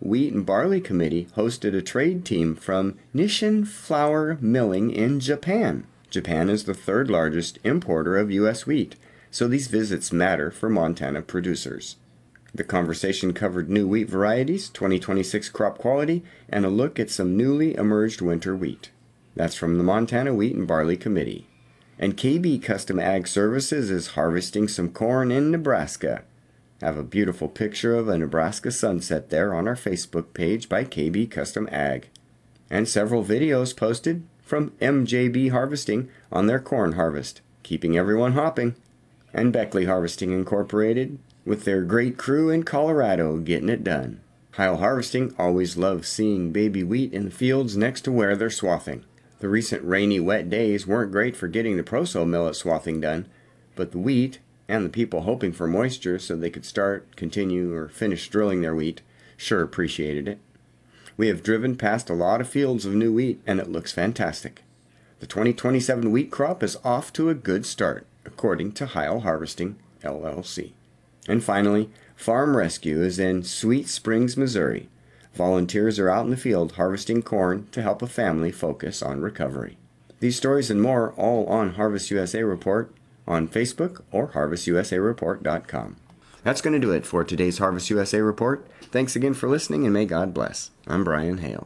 Wheat and Barley Committee hosted a trade team from Nissin Flour Milling in Japan. Japan is the third largest importer of U.S. wheat, so these visits matter for Montana producers. The conversation covered new wheat varieties, 2026 crop quality, and a look at some newly emerged winter wheat. That's from the Montana Wheat and Barley Committee. And KB Custom Ag Services is harvesting some corn in Nebraska. Have a beautiful picture of a Nebraska sunset there on our Facebook page by KB Custom Ag. And several videos posted from MJB Harvesting on their corn harvest, keeping everyone hopping. And Beckley Harvesting Incorporated with their great crew in Colorado getting it done. Heil Harvesting always loves seeing baby wheat in the fields next to where they're swathing. The recent rainy, wet days weren't great for getting the Proso millet swathing done, but the wheat, and the people hoping for moisture so they could start, continue, or finish drilling their wheat, sure appreciated it. We have driven past a lot of fields of new wheat, and it looks fantastic. The 2027 wheat crop is off to a good start, according to Heil Harvesting, LLC. And finally, Farm Rescue is in Sweet Springs, Missouri. Volunteers are out in the field harvesting corn to help a family focus on recovery. These stories and more all on Harvest USA Report on Facebook or harvestusareport.com. That's going to do it for today's Harvest USA Report. Thanks again for listening, and may God bless. I'm Brian Hale.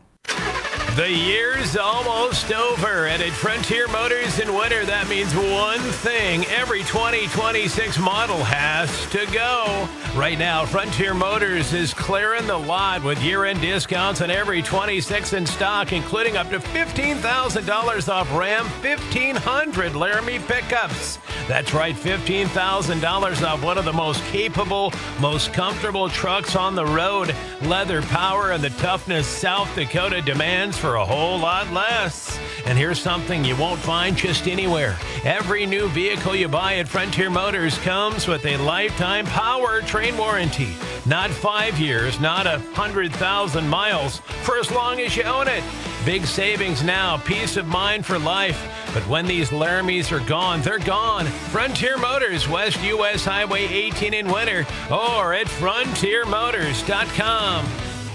The year's almost over, and at Frontier Motors in winter, that means one thing. Every 2026 model has to go. Right now, Frontier Motors is clearing the lot with year-end discounts on every 26 in stock, including up to $15,000 off Ram 1500 Laramie pickups. That's right, $15,000 off one of the most capable, most comfortable trucks on the road. Leather power and the toughness South Dakota demands for a whole lot less. And here's something you won't find just anywhere. Every new vehicle you buy at Frontier Motors comes with a lifetime powertrain warranty. Not 5 years, not 100,000 miles, for as long as you own it. Big savings now, peace of mind for life. But when these Laramies are gone, they're gone. Frontier Motors, West US Highway 18 in winter, or at frontiermotors.com.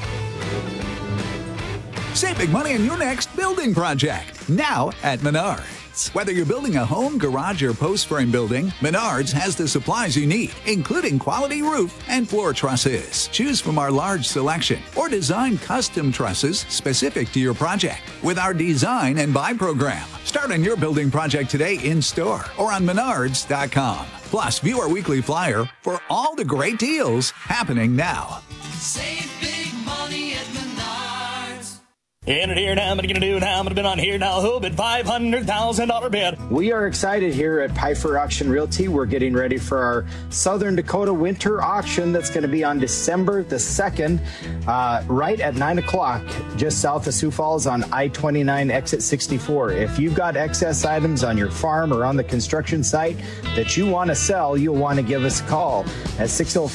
Save big money on your next building project, now at Menards. Whether you're building a home, garage, or post frame building, Menards has the supplies you need, including quality roof and floor trusses. Choose from our large selection or design custom trusses specific to your project with our Design and Buy program. Start on your building project today in store or on Menards.com. Plus, view our weekly flyer for all the great deals happening now. Save big money at Menards. In it here now, I'm going to do now. I'm going to bid on here now. Who bid $500,000 bid? We are excited here at Piper Auction Realty. We're getting ready for our Southern Dakota winter auction that's going to be on December the 2nd, right at 9 o'clock, just south of Sioux Falls on I-29 exit 64. If you've got excess items on your farm or on the construction site that you want to sell, you'll want to give us a call at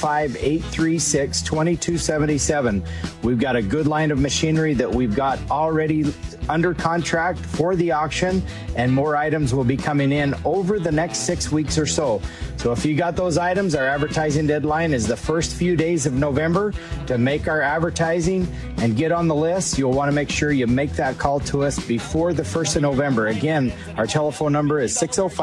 605-836-2277. We've got a good line of machinery that we've got already under contract for the auction, and more items will be coming in over the next 6 weeks or so. So if you got those items, our advertising deadline is the first few days of November to make our advertising and get on the list. You'll want to make sure you make that call to us before the 1st of November. Again, our telephone number is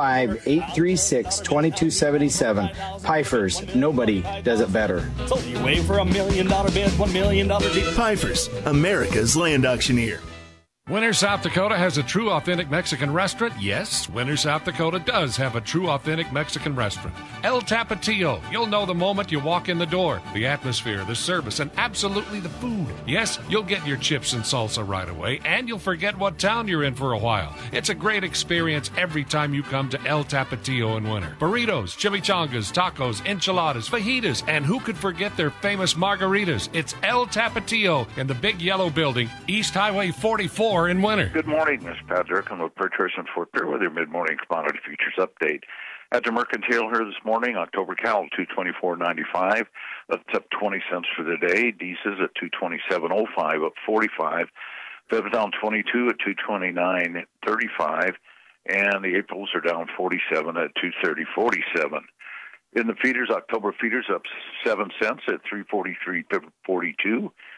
605-836-2277. Pifers, nobody does it better. So you wait for $1 million bid, $1 million deal. Pifers, America's land auctioneer. Winter, South Dakota has a true authentic Mexican restaurant. Yes, Winter, South Dakota does have a true authentic Mexican restaurant. El Tapatio. You'll know the moment you walk in the door. The atmosphere, the service, and absolutely the food. Yes, you'll get your chips and salsa right away, and you'll forget what town you're in for a while. It's a great experience every time you come to El Tapatio in winter. Burritos, chimichangas, tacos, enchiladas, fajitas, and who could forget their famous margaritas? It's El Tapatio in the big yellow building, East Highway 44. In winter. Good morning, this is Pat Durkin with Purchase and Fort Pierre with your mid-morning commodity futures update. At the Mercantile here this morning, October Cal 224.95, that's up 20 cents for the day. Diesel's at 227.05, up 45. Feb's down 22 at 229.35, and the Aprils are down 47 at 230.47. In the feeders, October feeders up 7 cents at 343.42.